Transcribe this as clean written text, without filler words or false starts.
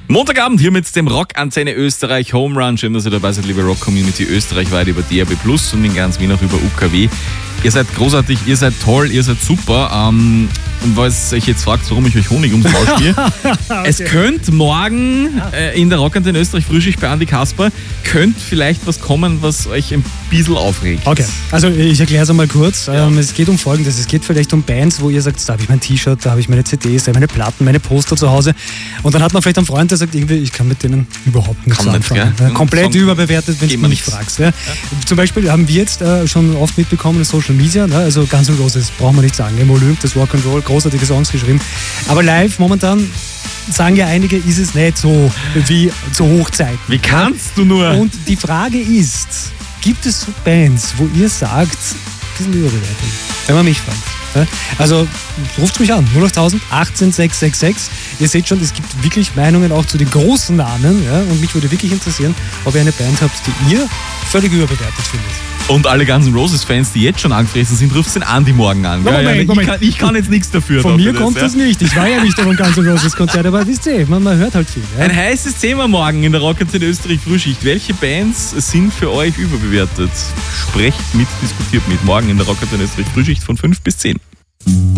Montagabend hier mit dem Rockantenne Österreich Home Run. Schön, dass ihr dabei seid, liebe Rock-Community österreichweit über DAB+ und in ganz Wien auch über UKW. Ihr seid großartig, ihr seid toll, ihr seid super. Und was euch jetzt fragt, warum ich euch Honig ums Maul spiele, okay. Es könnte morgen in der Rockantenne Österreich Frühschicht bei Andi Kasper, könnte vielleicht was kommen, was euch ein bisschen aufregt. Okay, also ich erkläre es einmal kurz. Es geht um Folgendes, es geht vielleicht um Bands, wo ihr sagt, da habe ich mein T-Shirt, da habe ich meine CDs, da habe ich meine Platten, meine Poster zu Hause. Und dann hat man vielleicht einen Freund, der sagt, irgendwie, ich kann mit denen überhaupt nichts anfangen. Komplett überbewertet, wenn du mich fragst. Ja. Zum Beispiel haben wir jetzt schon oft mitbekommen in Social Media, ne? Also Guns N' Roses, brauchen wir nicht sagen, im Olymp, das Rock'n'Roll, großartige Songs geschrieben. Aber live momentan sagen ja einige, ist es nicht so wie zu Hochzeiten. Wie kannst du nur? Und die Frage ist, gibt es so Bands, wo ihr sagt, die sind überbewertet? Wenn man mich fragt. Ja? Also ruft mich an, 08000 18 666. Ihr seht schon, es gibt wirklich Meinungen auch zu den großen Namen. Ja? Und mich würde wirklich interessieren, ob ihr eine Band habt, die ihr völlig überbewertet findet. Und alle Guns N' Roses-Fans, die jetzt schon angefressen sind, ruft den Andi morgen an. Ich kann jetzt nichts dafür. Von mir kommt das nicht. Ich war ja nicht auf dem Guns N' Roses-Konzert, aber wisst ihr, man hört halt viel. Ja? Ein heißes Thema morgen in der Rockantenne Österreich Frühschicht. Welche Bands sind für euch überbewertet? Sprecht mit, diskutiert mit. Morgen in der Rockantenne Österreich Frühschicht von 5 bis 10.